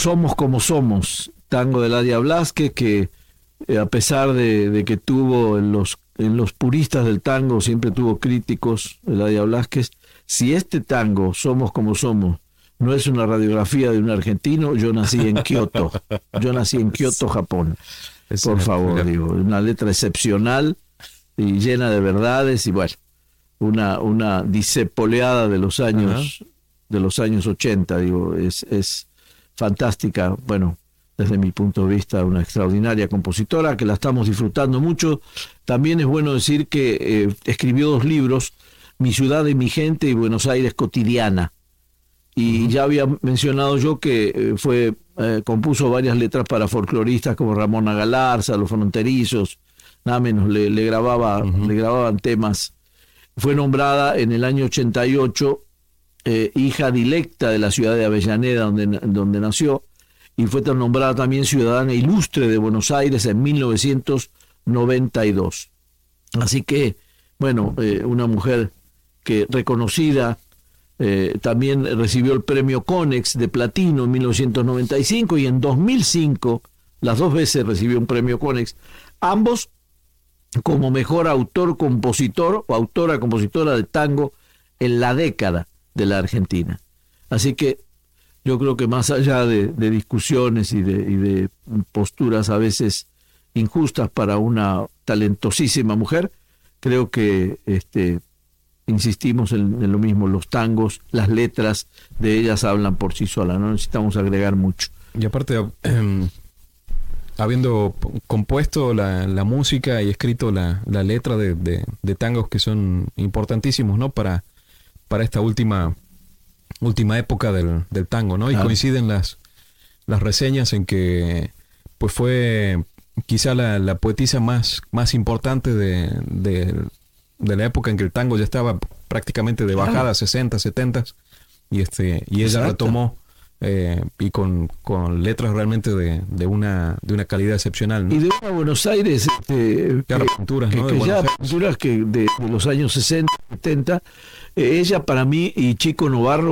Somos como somos, tango de Eladia Blasquez, que a pesar de que tuvo en los puristas del tango, siempre tuvo críticos, Eladia Blasquez. Si este tango, Somos como somos, no es una radiografía de un argentino, yo nací en Kioto, Japón. Por favor, digo, una letra excepcional y llena de verdades, y bueno, una disepoleada de los años de los años 80, digo, es fantástica. Bueno, desde mi punto de vista, una extraordinaria compositora que la estamos disfrutando mucho. También es bueno decir que escribió 2 libros, Mi ciudad y mi gente y Buenos Aires cotidiana. Y ya había mencionado yo que compuso varias letras para folcloristas como Ramona Galarza, Los Fronterizos, nada menos, le grababan temas. Fue nombrada en el año 88 hija dilecta de la ciudad de Avellaneda, donde nació, y fue nombrada también ciudadana ilustre de Buenos Aires en 1992. Así que, bueno, una mujer que reconocida. También recibió el premio Conex de platino en 1995 y en 2005, las 2 veces recibió un premio Conex, ambos como mejor autor-compositor o autora-compositora de tango en la década de la Argentina. Así que yo creo que más allá de discusiones y de posturas a veces injustas para una talentosísima mujer, creo que insistimos en lo mismo, los tangos, las letras de ellas hablan por sí solas, no necesitamos agregar mucho. Y aparte, habiendo compuesto la música y escrito la letra de tangos que son importantísimos, ¿no? Para esta última época del tango, ¿no? Y coinciden las reseñas en que pues fue quizá la poetisa más importante de la época en que el tango ya estaba prácticamente de bajada, 60, 70, y ella retomó y con letras realmente de una calidad excepcional, ¿no? Y de una Buenos Aires pinturas, ¿no? Pinturas que de los años 60, 70, ella para mí y Chico Novarro